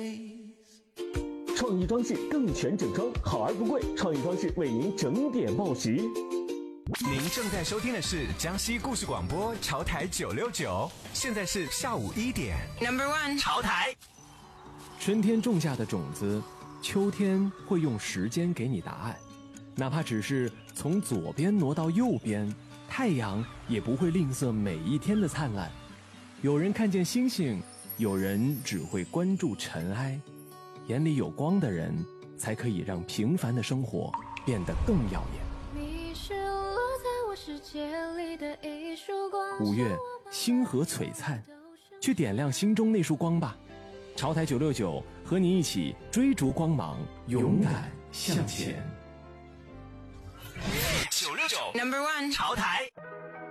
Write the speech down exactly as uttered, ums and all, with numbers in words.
创意装饰更全整装，好而不贵。创意装饰为您整点报时。 您正在收听的是江西故事广播潮台九六九，现在是下午一点。Number one， 潮台。 春天种下的种子，秋天会用时间给你答案。哪怕只是从左边挪到右边，太阳也不会吝啬每一天的灿烂。有人看见星星，有人只会关注尘埃。眼里有光的人，才可以让平凡的生活变得更耀眼。 你是落在我世界里的一束光。 五月，星河璀璨，去点亮心中那束光吧。潮台九六九和你一起追逐光芒，勇敢向前。 九六九 Number one 潮台。